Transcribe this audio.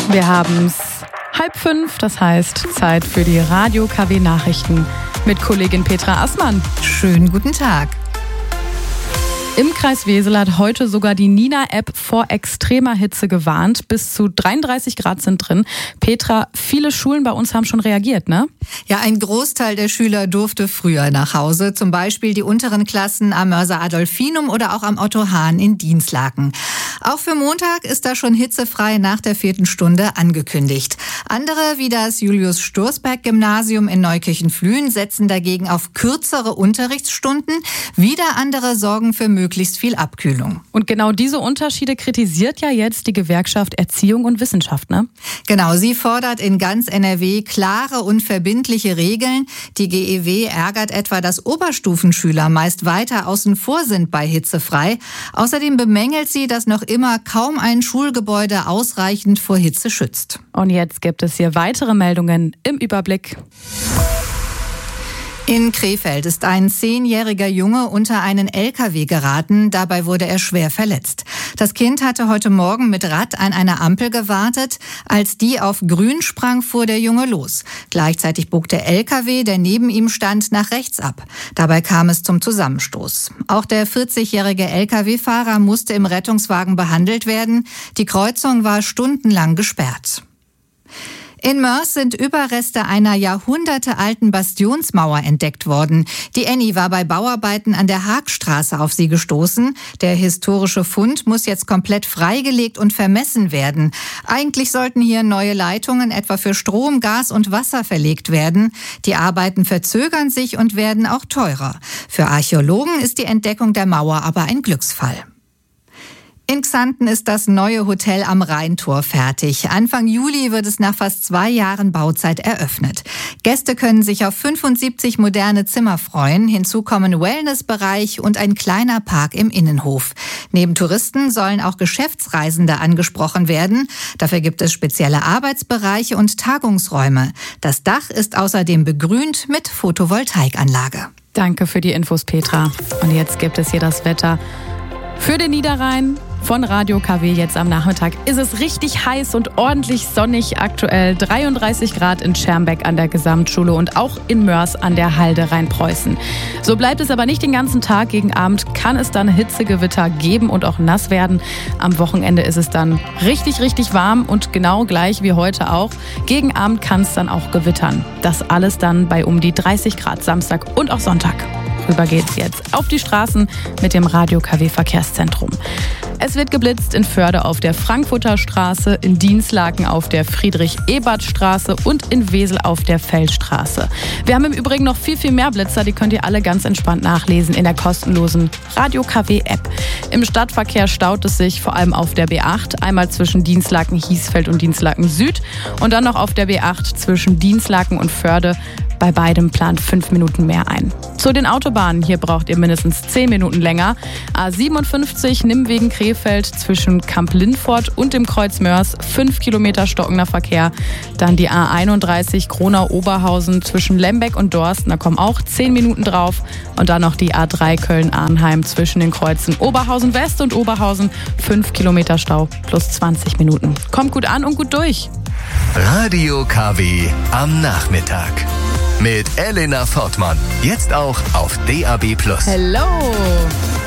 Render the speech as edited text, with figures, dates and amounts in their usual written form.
Wir haben's 4:30, das heißt Zeit für die Radio KW Nachrichten mit Kollegin Petra Assmann. Schönen guten Tag. Im Kreis Wesel hat heute sogar die Nina-App vor extremer Hitze gewarnt. Bis zu 33 Grad sind drin. Petra, viele Schulen bei uns haben schon reagiert, ne? Ja, ein Großteil der Schüler durfte früher nach Hause. Zum Beispiel die unteren Klassen am Mörser Adolfinum oder auch am Otto Hahn in Dinslaken. Auch für Montag ist da schon hitzefrei nach der 4. Stunde angekündigt. Andere, wie das Julius-Stursberg-Gymnasium in Neukirchen-Flühen, setzen dagegen auf kürzere Unterrichtsstunden. Wieder andere sorgen für möglichst viel Abkühlung. Und genau diese Unterschiede kritisiert ja jetzt die Gewerkschaft Erziehung und Wissenschaft, ne? Genau, sie fordert in ganz NRW klare und verbindliche Regeln. Die GEW ärgert etwa, dass Oberstufenschüler meist weiter außen vor sind bei hitzefrei. Außerdem bemängelt sie, dass noch immer kaum ein Schulgebäude ausreichend vor Hitze schützt. Und jetzt gibt es hier weitere Meldungen im Überblick. In Krefeld ist ein 10-jähriger Junge unter einen LKW geraten. Dabei wurde er schwer verletzt. Das Kind hatte heute Morgen mit Rad an einer Ampel gewartet. Als die auf grün sprang, fuhr der Junge los. Gleichzeitig bog der LKW, der neben ihm stand, nach rechts ab. Dabei kam es zum Zusammenstoß. Auch der 40-jährige LKW-Fahrer musste im Rettungswagen behandelt werden. Die Kreuzung war stundenlang gesperrt. In Moers sind Überreste einer jahrhundertealten Bastionsmauer entdeckt worden. Die Annie war bei Bauarbeiten an der Haagstraße auf sie gestoßen. Der historische Fund muss jetzt komplett freigelegt und vermessen werden. Eigentlich sollten hier neue Leitungen etwa für Strom, Gas und Wasser verlegt werden. Die Arbeiten verzögern sich und werden auch teurer. Für Archäologen ist die Entdeckung der Mauer aber ein Glücksfall. In Xanten ist das neue Hotel am Rheintor fertig. Anfang Juli wird es nach fast 2 Jahren Bauzeit eröffnet. Gäste können sich auf 75 moderne Zimmer freuen. Hinzu kommen Wellnessbereich und ein kleiner Park im Innenhof. Neben Touristen sollen auch Geschäftsreisende angesprochen werden. Dafür gibt es spezielle Arbeitsbereiche und Tagungsräume. Das Dach ist außerdem begrünt mit Photovoltaikanlage. Danke für die Infos, Petra. Und jetzt gibt es hier das Wetter für den Niederrhein. Von Radio KW jetzt am Nachmittag ist es richtig heiß und ordentlich sonnig aktuell. 33 Grad in Schermbeck an der Gesamtschule und auch in Moers an der Halde Rheinpreußen. So bleibt es aber nicht den ganzen Tag. Gegen Abend kann es dann Hitzegewitter geben und auch nass werden. Am Wochenende ist es dann richtig, richtig warm und genau gleich wie heute auch. Gegen Abend kann es dann auch gewittern. Das alles dann bei um die 30 Grad Samstag und auch Sonntag. Rüber geht's jetzt auf die Straßen mit dem Radio KW Verkehrszentrum. Es wird geblitzt in Förde auf der Frankfurter Straße, in Dinslaken auf der Friedrich-Ebert-Straße und in Wesel auf der Feldstraße. Wir haben im Übrigen noch viel, viel mehr Blitzer, die könnt ihr alle ganz entspannt nachlesen in der kostenlosen Radio KW-App. Im Stadtverkehr staut es sich vor allem auf der B8, einmal zwischen Dinslaken-Hiesfeld und Dinslaken-Süd und dann noch auf der B8 zwischen Dinslaken und Förde. Bei beidem plant 5 Minuten mehr ein. Zu den Autobahnen, hier braucht ihr mindestens 10 Minuten länger. A57 Nimwegen-Krefeld zwischen Kamp-Lindfort und dem Kreuz Moers, 5 Kilometer stockender Verkehr. Dann die A31 Gronau-Oberhausen zwischen Lembeck und Dorsten, da kommen auch 10 Minuten drauf. Und dann noch die A3 Köln-Arnheim zwischen den Kreuzen Oberhausen West und Oberhausen, 5 Kilometer Stau plus 20 Minuten. Kommt gut an und gut durch. Radio KW am Nachmittag. Mit Elena Fortmann. Jetzt auch auf DAB+. Hello!